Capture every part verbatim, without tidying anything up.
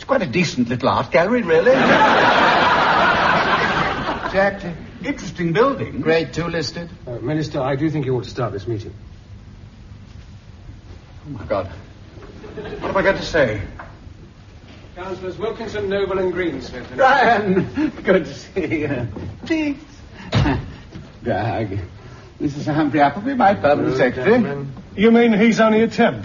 quite a decent little art gallery, really. Exactly. Interesting building. Grade two listed. Uh, Minister, I do think you ought to start this meeting. Oh, my God. What have I got to say? Councillors Wilkinson, Noble and Greensmith. Brian, good to see you. Please. Drag. This is Humphrey Appleby, my permanent Good secretary. gentlemen. You mean he's only a temp?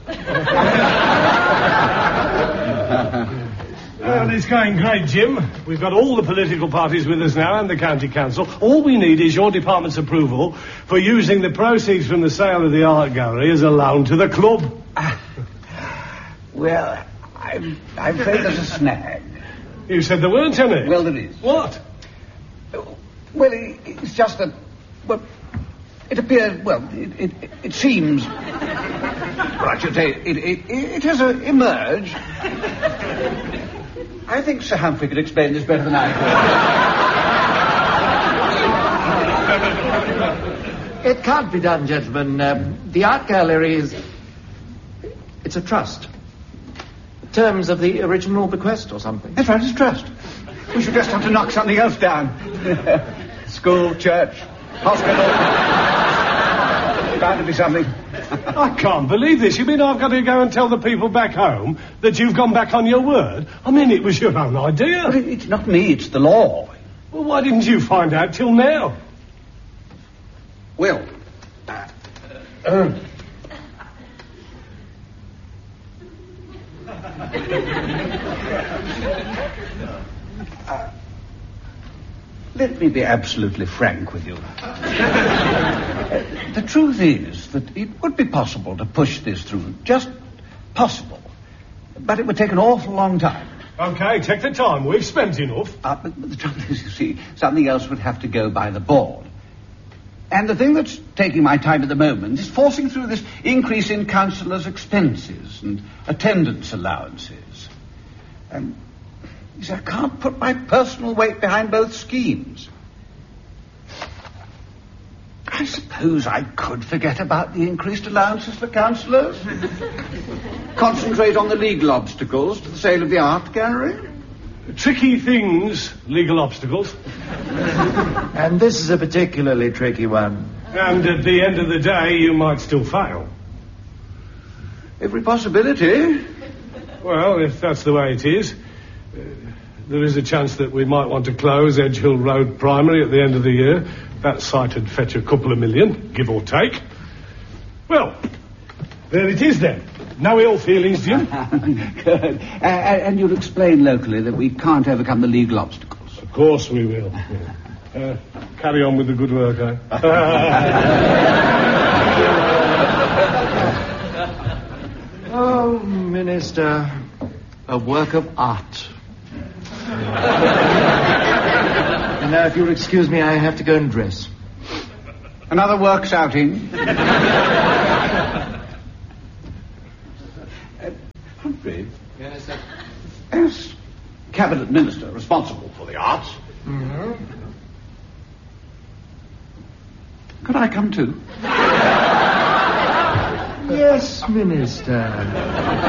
Well, it's going great, Jim. We've got all the political parties with us now and the county council. All we need is your department's approval for using the proceeds from the sale of the art gallery as a loan to the club. Well, I'm, I'm afraid there's a snag. You said there weren't any. Well, there is. What? Well, it, it's just that, well, it appears, well, it, it, it seems, well, I should say, it, it, it has uh, emerged. I think Sir Humphrey could explain this better than I could. It can't be done, gentlemen. Um, the art gallery is... It's a trust. Terms of the original bequest or something. That's right, it's a trust. We should just have to knock something else down. School, church, hospital. Bound to be something. I can't believe this. You mean I've got to go and tell the people back home that you've gone back on your word? I mean, it was your own idea. But it, it's not me, it's the law. Well, why didn't you find out till now? Well, uh, Uh, let me be absolutely frank with you. Uh, the truth is that it would be possible to push this through. Just possible. But it would take an awful long time. OK, take the time. We've spent enough. Uh, but, but the trouble is, you see, something else would have to go by the board. And the thing that's taking my time at the moment is forcing through this increase in councillors' expenses and attendance allowances. And... You see, I can't put my personal weight behind both schemes. I suppose I could forget about the increased allowances for councillors. Concentrate on the legal obstacles to the sale of the art gallery. Tricky things, legal obstacles. And this is a particularly tricky one. And at the end of the day, you might still fail. Every possibility. Well, if that's the way it is... Uh, there is a chance that we might want to close Edge Hill Road Primary at the end of the year. That site would fetch a couple of million, give or take. Well, there it is then. No ill feelings, Jim. Good. Uh, and you'll explain locally that we can't overcome the legal obstacles. Of course we will. Yeah. Uh, carry on with the good work, eh? Oh, Minister, a work of art. And now, if you'll excuse me, I have to go and dress. Another works outing. uh, Humphrey. Yes, sir. As cabinet minister responsible for the arts, Mm-hmm. could I come too? Yes, Minister.